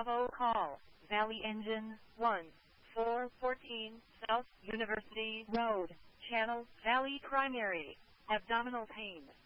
Bravo call, Valley Engine 1, 414 South University Road, Channel Valley Primary, abdominal pain.